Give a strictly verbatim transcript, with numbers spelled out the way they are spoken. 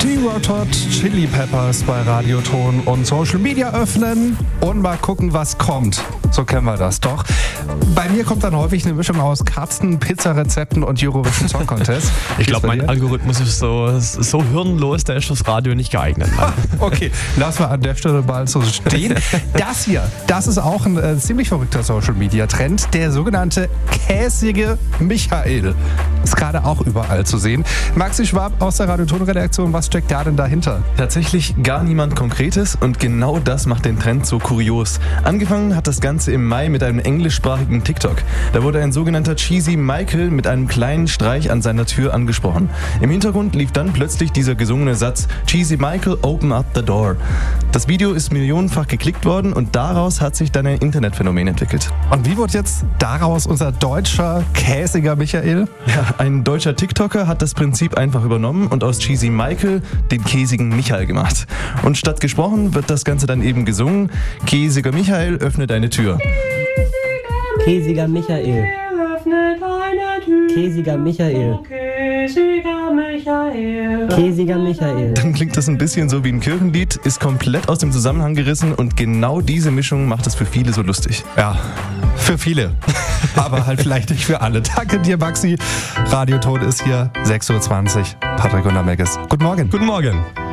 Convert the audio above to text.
Die Red Hot Chili Peppers bei Radioton und Social Media öffnen und mal gucken, was kommt. So kennen wir das doch. Bei mir kommt dann häufig eine Mischung aus Katzen, Pizzarezepten und Eurovision Song Contest. Ich glaube, mein Algorithmus ist so, so hirnlos, der ist fürs Radio nicht geeignet. Okay, lassen wir an der Stelle mal so stehen. Das hier, das ist auch ein äh, ziemlich verrückter Social-Media-Trend, der sogenannte käsige Michael. Ist gerade auch überall zu sehen. Maxi Schwab aus der Radioton-Redaktion, was steckt da denn dahinter? Tatsächlich gar niemand Konkretes und genau das macht den Trend so kurios. Angefangen hat das Ganze im Mai mit einem englischsprachigen TikTok. Da wurde ein sogenannter Cheesy Michael mit einem kleinen Streich an seiner Tür angesprochen. Im Hintergrund lief dann plötzlich dieser gesungene Satz: Cheesy Michael, open up the door. Das Video ist millionenfach geklickt worden und daraus hat sich dann ein Internetphänomen entwickelt. Und wie wird jetzt daraus unser deutscher käsiger Michael? Ja, ein deutscher TikToker hat das Prinzip einfach übernommen und aus Cheesy Michael den käsigen Michael gemacht. Und statt gesprochen wird das Ganze dann eben gesungen: Käsiger Michael, öffne deine Tür. Käsiger Michael. Käsiger Michael. Käsiger Michael. Dann klingt das ein bisschen so wie ein Kirchenlied, ist komplett aus dem Zusammenhang gerissen und genau diese Mischung macht es für viele so lustig. Ja, für viele. Aber halt vielleicht nicht für alle. Danke dir, Maxi. Radioton ist hier, sechs Uhr zwanzig. Patrick und Meggis. Guten Morgen. Guten Morgen.